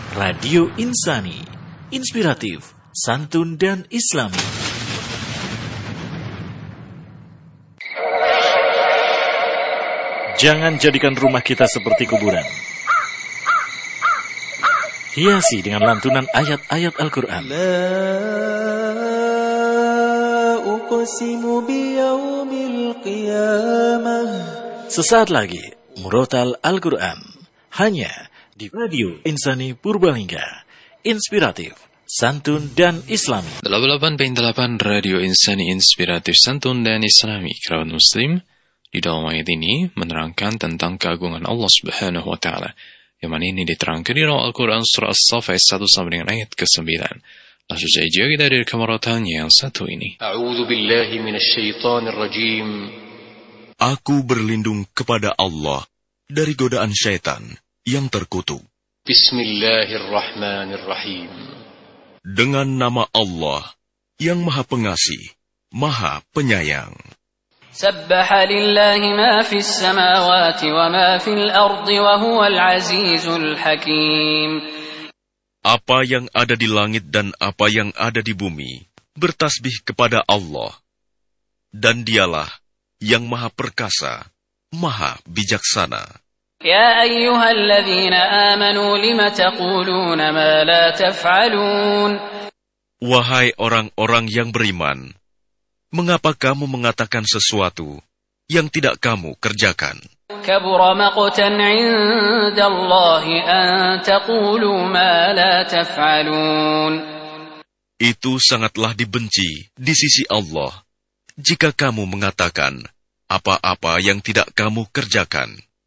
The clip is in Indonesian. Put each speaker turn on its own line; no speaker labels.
Radio Insani, inspiratif, santun dan islami. Jangan jadikan rumah kita seperti kuburan. Hiasi dengan lantunan ayat-ayat Al-Quran. Sesaat lagi, Murotal Al-Quran. Hanya di Radio Insani Purbalingga. Inspiratif, santun dan islami.
88.8 Radio Insani Inspiratif, Santun dan Islami. Kerabat Muslim, di dalam ayat ini menerangkan tentang keagungan Allah Subhanahu wa Ta'ala. Yang mana ini diterangkan di dalam Al-Quran surah As-Saff ayat 1 sampai dengan ayat ke-9. Langsung saja kita dari kemaratannya yang satu ini.
A'udzu billahi minasyaitonir rajim.
Aku berlindung kepada Allah dari godaan syaitan yang terkutuk.
Bismillahirrahmanirrahim.
Dengan nama Allah yang Maha Pengasih, Maha Penyayang.
Sabbaha lillahi ma fis samawati wa ma fil ardi wa huwal azizul hakim.
Apa yang ada di langit dan apa yang ada di bumi bertasbih kepada Allah. Dan dialah yang Maha Perkasa, Maha Bijaksana.
Ya ayyuhalladzina amanu lima taquluna ma la taf'alun.
Wahai orang-orang yang beriman, mengapa kamu mengatakan sesuatu yang tidak kamu kerjakan?
Kabura maqtan 'inda Allahi an taqulu ma la taf'alun.
Itu sangatlah dibenci di sisi Allah jika kamu mengatakan apa-apa yang tidak kamu kerjakan.